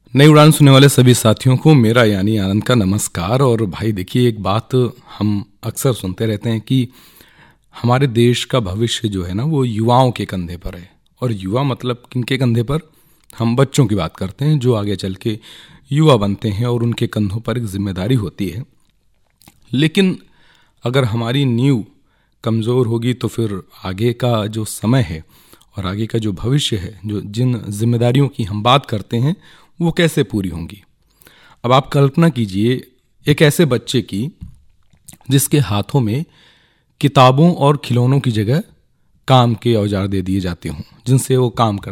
नई उड़ान सुनने वाले सभी साथियों को मेरा यानी आनंद का नमस्कार। और भाई देखिए, एक बात हम अक्सर सुनते रहते हैं कि हमारे देश का भविष्य जो है ना वो युवाओं के कंधे पर है। और युवा मतलब किनके कंधे पर? हम बच्चों की बात करते हैं जो आगे चल के युवा बनते हैं और उनके कंधों पर एक जिम्मेदारी होती है। लेकिन अगर हमारी नींव कमज़ोर होगी तो फिर आगे का जो समय है और आगे का जो भविष्य है, जो जिन जिम्मेदारियों की हम बात करते हैं, वो कैसे पूरी होंगी। अब आप कल्पना कीजिए एक ऐसे बच्चे की जिसके हाथों में किताबों और खिलौनों की जगह काम के औजार दे दिए जाते हों जिनसे वो काम करता